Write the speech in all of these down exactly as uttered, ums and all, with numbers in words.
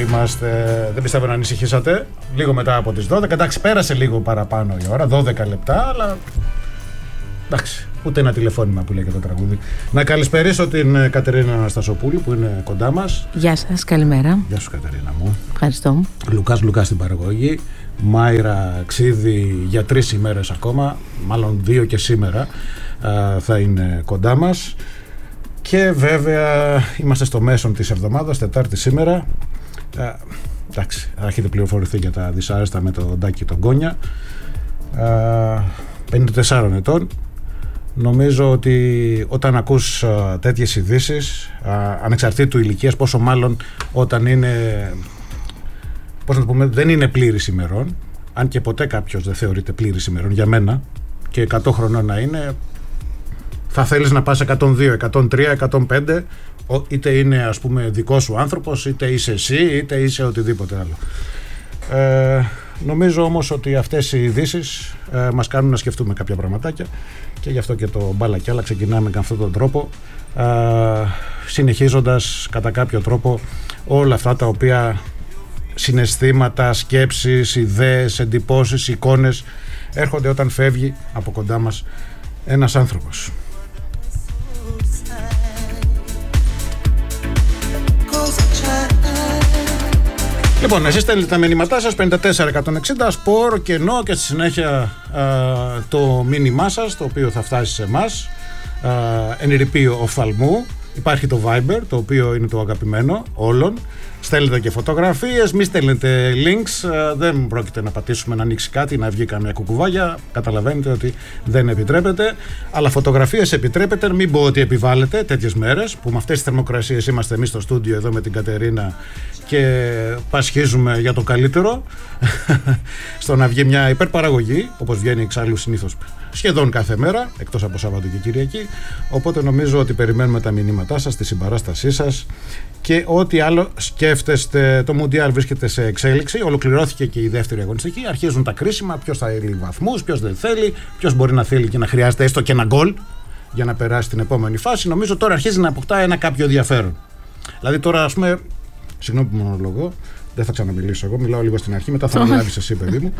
είμαστε. Δεν πιστεύω να ανησυχήσατε. Λίγο μετά από τις δώδεκα. Εντάξει, πέρασε λίγο παραπάνω η ώρα, δώδεκα λεπτά, αλλά εντάξει, ούτε ένα τηλεφώνημα που λέει και το τραγούδι. Να καλησπερίσω την Κατερίνα Αναστασοπούλου που είναι κοντά μας. Γεια σας, καλημέρα. Γεια σου Κατερίνα μου. Ευχαριστώ. Λουκάς Λουκάς στην παραγωγή. Μάιρα Ξίδη για τρεις ημέρες ακόμα, μάλλον δύο και σήμερα α, θα είναι κοντά μας. Και βέβαια είμαστε στο μέσον της εβδομάδας, Τετάρτη σήμερα. Α, εντάξει, έχετε πληροφορηθεί για τα δυσάρεστα με τον Ντάκη τον Κόνια. Α, πενήντα τεσσάρων ετών. Νομίζω ότι όταν ακούς α, τέτοιες ειδήσεις, α, ανεξαρτήτου ηλικίας, πόσο μάλλον όταν είναι, πώς να το πούμε, δεν είναι πλήρης ημερών, αν και ποτέ κάποιος δεν θεωρείται πλήρης ημερών για μένα, και εκατό χρονών να είναι, θα θέλεις να πας εκατόν δύο, εκατόν τρία, εκατόν πέντε, είτε είναι ας πούμε δικός σου άνθρωπος, είτε είσαι εσύ, είτε είσαι οτιδήποτε άλλο. Ε, νομίζω όμως ότι αυτές οι ειδήσεις ε, μας κάνουν να σκεφτούμε κάποια πραγματάκια, και γι' αυτό και το μπάλα κι άλλα ξεκινάμε με αυτόν τον τρόπο, ε, συνεχίζοντας κατά κάποιο τρόπο όλα αυτά τα οποία συναισθήματα, σκέψεις, ιδέες, εντυπώσεις, εικόνες έρχονται όταν φεύγει από κοντά μας ένας άνθρωπος. Λοιπόν, εσείς στέλνετε τα μηνύματά σας πενήντα τέσσερα εκατόν εξήντα, σπορ, κενό, και στη συνέχεια α, το μήνυμά σας, το οποίο θα φτάσει σε εμάς, ενηρυπείο οφθαλμού. Υπάρχει το Viber, το οποίο είναι το αγαπημένο όλων. Στέλνετε και φωτογραφίες, μη στέλνετε links, δεν πρόκειται να πατήσουμε να ανοίξει κάτι, να βγει καμία κουκουβάγια. Καταλαβαίνετε ότι δεν επιτρέπεται. Αλλά φωτογραφίες επιτρέπεται, μην πω ότι επιβάλλεται τέτοιες μέρες που με αυτές τις θερμοκρασίες είμαστε εμείς στο στούντιο εδώ με την Κατερίνα και πασχίζουμε για το καλύτερο στο να βγει μια υπερπαραγωγή, όπως βγαίνει εξάλλου συνήθως σχεδόν κάθε μέρα, εκτός από Σάββατο και Κυριακή. Οπότε νομίζω ότι περιμένουμε τα μηνύματά σας, τη συμπαράστασή σας και ό,τι άλλο σκέφτεστε. Το Μουντιάλ βρίσκεται σε εξέλιξη, ολοκληρώθηκε και η δεύτερη αγωνιστική, αρχίζουν τα κρίσιμα, ποιος θα θέλει βαθμούς, ποιος δεν θέλει, ποιος μπορεί να θέλει και να χρειάζεται έστω και ένα γκολ για να περάσει την επόμενη φάση. Νομίζω τώρα αρχίζει να αποκτά ένα κάποιο ενδιαφέρον. Δηλαδή τώρα, ας πούμε, συγγνώμη που μονολογώ, δεν θα ξαναμιλήσω εγώ, μιλάω λίγο στην αρχή, μετά θα αναλάβεις εσύ, παιδί μου.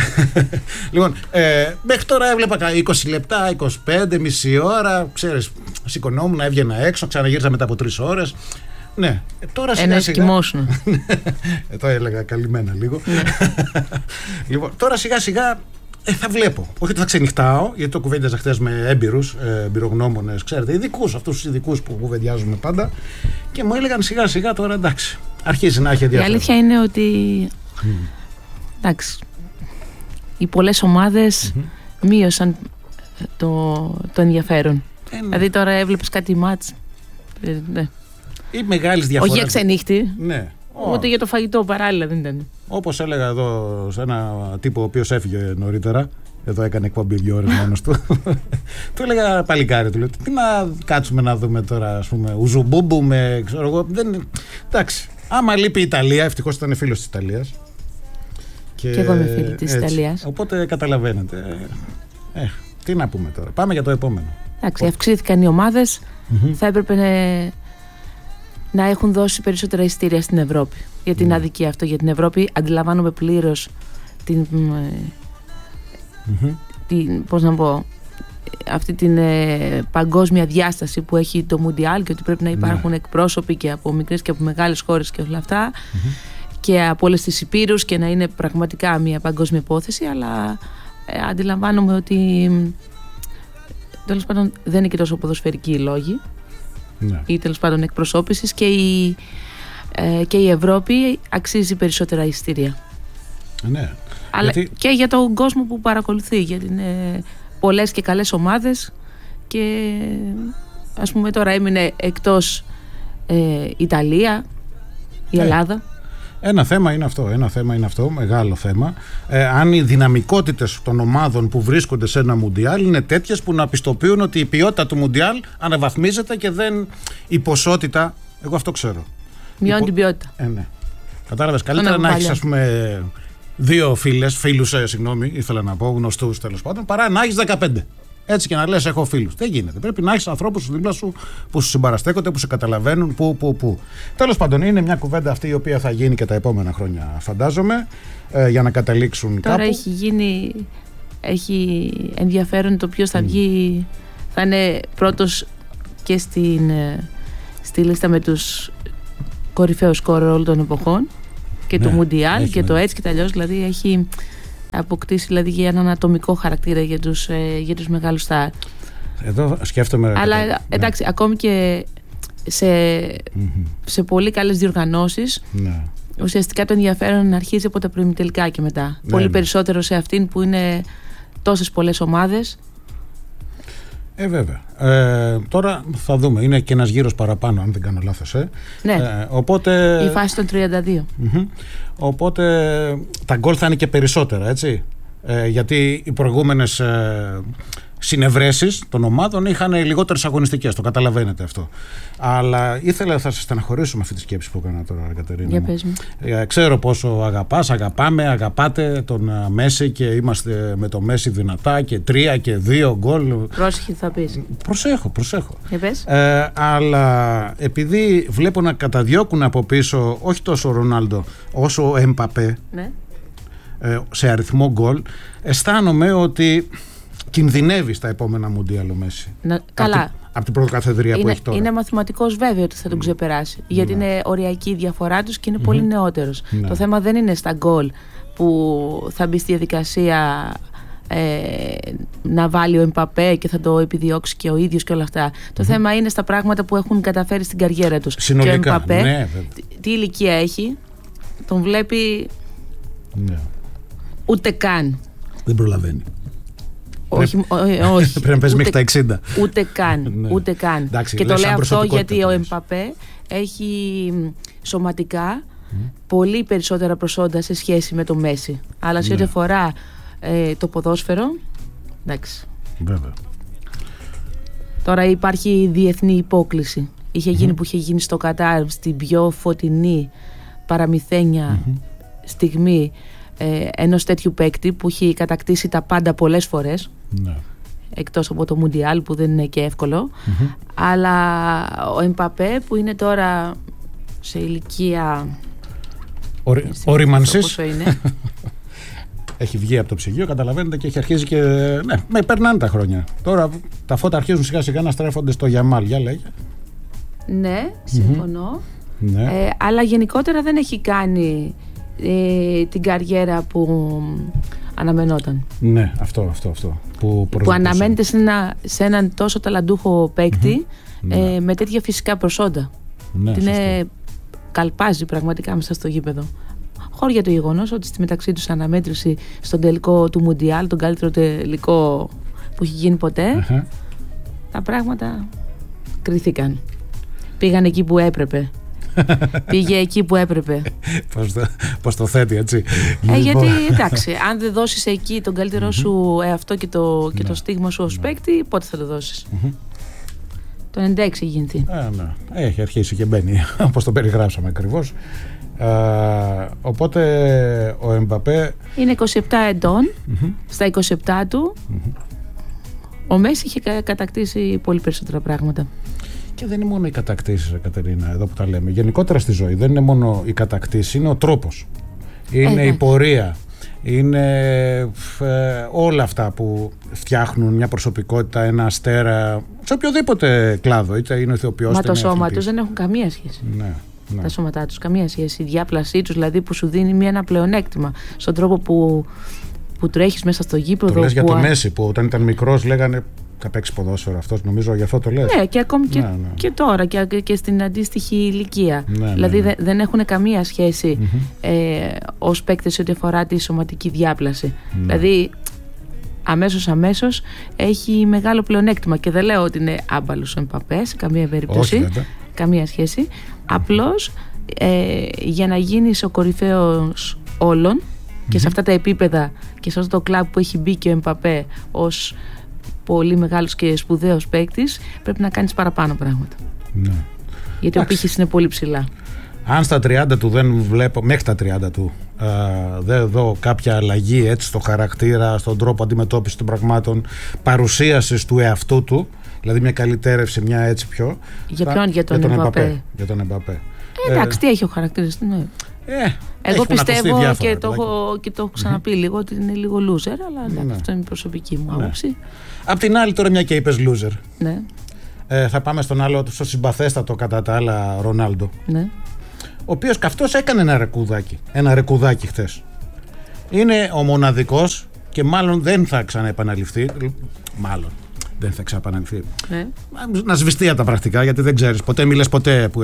Λοιπόν, ε, μέχρι τώρα έβλεπα είκοσι λεπτά, είκοσι πέντε, μισή ώρα, ξέρεις, σηκωνόμουν, έβγαινα έξω, ξαναγύρισα μετά από τρεις ώρες. Ναι, τώρα σιγά ένα σιγά. σκημόσουν. ε, το έλεγα καλυμμένα λίγο. Λοιπόν, τώρα σιγά σιγά ε, θα βλέπω. Όχι ότι θα ξενυχτάω, γιατί το κουβέντιαζα χθες με έμπειρους, ε, εμπειρογνώμονες, ξέρετε, ειδικούς, αυτούς τους ειδικούς που κουβεντιάζουμε πάντα, και μου έλεγαν σιγά σιγά τώρα εντάξει. Αρχίζει να έχει ενδιαφέρον. Η αλήθεια είναι ότι mm. εντάξει, οι πολλές ομάδες mm-hmm. μείωσαν το, το ενδιαφέρον. Ε, ναι. Δηλαδή τώρα έβλεπες κάτι μάτς. Ε, ναι. Ή μεγάλης διαφοράς. Όχι για ξενύχτη. Ναι. Ούτε oh. για το φαγητό παράλληλα δεν ήταν. Όπως έλεγα εδώ σε ένα τύπο ο οποίος έφυγε νωρίτερα. Εδώ έκανε εκπομπή δύο ώρες μόνος του. Του έλεγα παλικάρι, του λέω, τι να κάτσουμε να δούμε τώρα, ας πούμε, ουζουμπούμπου με, ξέρω εγώ, δεν... Εντάξει, άμα λείπει η Ιταλία, ευτυχώς ήταν φίλος της Ιταλίας. Και, και εγώ είμαι φίλη της έτσι. Ιταλίας. Οπότε καταλαβαίνετε. Ε, τι να πούμε τώρα, πάμε για το επόμενο. Εντάξει, Ό... αυξήθηκαν οι ομάδες, mm-hmm. θα έπρεπε να, να έχουν δώσει περισσότερα εισιτήρια στην Ευρώπη. Για την mm. αδικία αυτό για την Ευρώπη, αντιλαμβάνομαι πλήρως την... Mm-hmm. την, πώς να πω, αυτή την ε, παγκόσμια διάσταση που έχει το Μουντιάλ, και ότι πρέπει να υπάρχουν ναι. εκπρόσωποι και από μικρές και από μεγάλες χώρες και όλα αυτά, mm-hmm. και από όλες τις υπήρους, και να είναι πραγματικά μια παγκόσμια υπόθεση, αλλά ε, αντιλαμβάνομαι ότι τέλος πάντων δεν είναι και τόσο ποδοσφαιρικοί οι λόγοι, ναι. ή τέλος πάντων εκπροσώπησης, και η, ε, και η Ευρώπη αξίζει περισσότερα εισιτήρια. Ναι. Αλλά γιατί... και για τον κόσμο που παρακολουθεί, γιατί είναι πολλές και καλές ομάδες, και ας πούμε τώρα έμεινε εκτός ε, Ιταλία, η ε, Ελλάδα. Ένα θέμα είναι αυτό, ένα θέμα είναι αυτό, μεγάλο θέμα. Ε, αν οι δυναμικότητες των ομάδων που βρίσκονται σε ένα Μουντιάλ είναι τέτοιες που να πιστοποιούν ότι η ποιότητα του Μουντιάλ αναβαθμίζεται και δεν η ποσότητα, εγώ αυτό ξέρω. Μειώνει την ποιότητα. Ε, ναι. Κατάλαβες, καλύτερα να έχεις, ας πούμε, δύο φίλες, φίλους, ε, συγγνώμη, ήθελα να πω, γνωστούς τέλος πάντων, παρά να έχεις δεκαπέντε. Έτσι και να λες έχω φίλους. Δεν γίνεται. Πρέπει να έχεις ανθρώπους δίπλα σου που σου συμπαραστέκονται, που σε καταλαβαίνουν, που, που, που. Τέλος πάντων, είναι μια κουβέντα αυτή η οποία θα γίνει και τα επόμενα χρόνια, φαντάζομαι, ε, για να καταλήξουν Τώρα κάπου. έχει γίνει. Έχει ενδιαφέρον το ποιος θα βγει. Mm. Θα είναι πρώτος και στην, στη λίστα με τους κορυφαίους σκόρερ όλων των εποχών. Και ναι, το Μουντιάλ και ναι. το έτσι και τα αλλιώς. Δηλαδή έχει αποκτήσει δηλαδή, για έναν ατομικό χαρακτήρα για τους, ε, για τους μεγάλους στάρ. Εδώ σκέφτομαι. Αλλά ναι. εντάξει, ακόμη και σε, mm-hmm. σε πολύ καλές διοργανώσεις, ναι. ουσιαστικά το ενδιαφέρον αρχίζει από τα προημιτελικά και μετά. Ναι, πολύ ναι. περισσότερο σε αυτήν που είναι τόσες πολλές ομάδες. Ε, βέβαια. Ε, τώρα θα δούμε. Είναι και ένας γύρος παραπάνω, αν δεν κάνω λάθος. Ε. Ναι. Ε, οπότε... Η φάση των τριάντα δύο. Mm-hmm. Οπότε τα γκολ θα είναι και περισσότερα, έτσι. Ε, γιατί οι προηγούμενες ε, συνευρέσεις των ομάδων είχαν λιγότερες αγωνιστικές. Το καταλαβαίνετε αυτό. Αλλά ήθελα θα σας στεναχωρήσω με αυτή τη σκέψη που έκανα τώρα, Κατερίνα. Για πες μου. Ε, ξέρω πόσο αγαπάς, αγαπάμε, αγαπάτε τον uh, Μέση και είμαστε με το Μέση δυνατά και τρία και δύο γκολ. Πρόσεχε θα πεις. Προσέχω, προσέχω. Για πες. Ε, αλλά επειδή βλέπω να καταδιώκουν από πίσω όχι τόσο ο Ρονάλντο όσο ο Εμπαπέ, ναι. ε, σε αριθμό γκολ, αισθάνομαι ότι κινδυνεύει στα επόμενα Μουντιάλ ο Μέση. Να, καλά. Από την πρωτοκαθεδρία είναι, που έχει τώρα. Είναι μαθηματικός βέβαιο ότι θα τον ξεπεράσει. Mm. Γιατί mm. είναι οριακή η διαφορά τους και είναι mm. πολύ νεότερος. Mm. Το θέμα δεν είναι στα γκολ που θα μπει στη διαδικασία ε, να βάλει ο Εμπαπέ και θα το επιδιώξει και ο ίδιος και όλα αυτά. Το mm. θέμα είναι στα πράγματα που έχουν καταφέρει στην καριέρα τους. Συνολικά. Και ο Εμπαπέ, ναι, τι, τι ηλικία έχει, τον βλέπει ναι. ούτε καν. Δεν προλαβαίνει. Όχι, όχι, όχι. Πρέπει να παίζει μέχρι τα εξήντα. Ούτε καν. Ναι. Ούτε καν. Εντάξει, και το λέω αυτό γιατί ο Εμπαπέ έχει σωματικά mm. πολύ περισσότερα προσόντα σε σχέση με το Μέση. Αλλά σε ό,τι ναι. αφορά ε, το ποδόσφαιρο. Εντάξει. Βέβαια. Τώρα υπάρχει διεθνή υπόκληση. Είχε γίνει mm. που είχε γίνει στο Κατάρ στην πιο φωτεινή παραμυθένια mm-hmm. στιγμή Ε, ενός τέτοιου παίκτη που έχει κατακτήσει τα πάντα πολλές φορές ναι. εκτός από το Μουντιάλ που δεν είναι και εύκολο mm-hmm. αλλά ο Εμπαπέ που είναι τώρα σε ηλικία οριμανσής πόσο είναι έχει βγει από το ψυγείο, καταλαβαίνετε, και έχει αρχίσει και ναι, με περνάνε τα χρόνια τώρα, τα φώτα αρχίζουν σιγά σιγά να στρέφονται στο Γιαμάλ, για λέγε. Ναι, συμφωνώ mm-hmm. ναι. Ε, αλλά γενικότερα δεν έχει κάνει Ε, την καριέρα που αναμενόταν. Ναι, αυτό, αυτό, αυτό. Που, που αναμένεται σε, ένα, σε έναν τόσο ταλαντούχο παίκτη mm-hmm. ε, ναι. με τέτοια φυσικά προσόντα. Ναι, την ε, καλπάζει πραγματικά μέσα στο γήπεδο. Χώρια το γεγονός ότι στη μεταξύ τους αναμέτρηση στον τελικό του Μουντιάλ, τον καλύτερο τελικό που έχει γίνει ποτέ, uh-huh. τα πράγματα κριθήκαν. Πήγαν εκεί που έπρεπε. Πήγε εκεί που έπρεπε. Πώς το, πώς το θέτει, έτσι. Ε, γιατί εντάξει, αν δεν δώσεις εκεί τον καλύτερό σου εαυτό και το, και το στίγμα σου ως παίκτη, πότε θα το δώσεις? Το ενενήντα έξι έχει γεννηθεί. Ε, ναι. Έχει αρχίσει και μπαίνει, όπως το περιγράψαμε ακριβώς. Ε, οπότε ο Εμπαπέ είναι είκοσι επτά ετών. Mm-hmm. Στα είκοσι επτά του mm-hmm. ο Μέση είχε κατακτήσει πολύ περισσότερα πράγματα. Και δεν είναι μόνο οι κατακτήσεις, Κατερίνα, εδώ που τα λέμε. Γενικότερα στη ζωή δεν είναι μόνο οι κατακτήσεις, είναι ο τρόπος. Είναι ε, η πορεία. Είναι ε, όλα αυτά που φτιάχνουν μια προσωπικότητα, ένα αστέρα, σε οποιοδήποτε κλάδο. Είτε είναι ηθοποιός, μα το σώμα τους δεν έχουν καμία σχέση. Ναι, ναι. Τα σώματά τους, καμία σχέση. Η διάπλασή τους, δηλαδή, που σου δίνει μια, ένα πλεονέκτημα στον τρόπο που, που τρέχεις μέσα στο γήπεδο. Το λες για που... το Μέση, που όταν ήταν μικρός λέγανε θα παίξει ποδόσφαιρο αυτός, νομίζω, γι' αυτό το λες. Ναι, και ακόμη και, ναι, ναι. και τώρα και, και στην αντίστοιχη ηλικία. Ναι, δηλαδή ναι, ναι. Δε, δεν έχουν καμία σχέση mm-hmm. ε, ως παίκτες ό,τι αφορά τη σωματική διάπλαση. Ναι. Δηλαδή αμέσως αμέσως έχει μεγάλο πλεονέκτημα και δεν λέω ότι είναι άμπαλος ο Εμπαπέ σε καμία περίπτωση. Όχι, βέβαια. Καμία σχέση. Απλώς ε, για να γίνεις ο κορυφαίος όλων mm-hmm. και σε αυτά τα επίπεδα και σε αυτό το κλαμπ που έχει μπει και ο Εμπαπέ ως πολύ μεγάλος και σπουδαίος παίκτης, πρέπει να κάνεις παραπάνω πράγματα. Ναι. Γιατί Άξι. ο πύχης είναι πολύ ψηλά. Αν στα τριάντα του δεν βλέπω, μέχρι τα τριάντα του, α, δεν δω κάποια αλλαγή έτσι στο χαρακτήρα, στον τρόπο αντιμετώπισης των πραγμάτων, παρουσίασης του εαυτού του, δηλαδή μια καλυτέρευση, μια έτσι πιο. Για ποιον, για τον Εμπαπέ? Για τον Εμπαπέ. Ε, εντάξει, τι έχει ο χαρακτήρας, ναι. Ε, Εγώ πιστεύω διάφορα, και, το έχω, και το έχω ξαναπεί mm-hmm. λίγο ότι είναι λίγο loser, αλλά εντάξει, ναι. αυτό είναι η προσωπική μου άποψη. Ναι. Απ' την άλλη, τώρα μια και είπες loser. Ναι. Ε, θα πάμε στον άλλο, στο συμπαθέστατο κατά τα άλλα Ρονάλντο. Ναι. Ο οποίος καυτός έκανε ένα ρεκουδάκι. Ένα ρεκουδάκι χθες. Είναι ο μοναδικός και μάλλον δεν θα ξαναεπαναληφθεί. Μάλλον δεν θα ξαναεπαναληφθεί. Ναι. Να σβηστεί τα πρακτικά, γιατί δεν ξέρεις. Ποτέ μιλες ποτέ που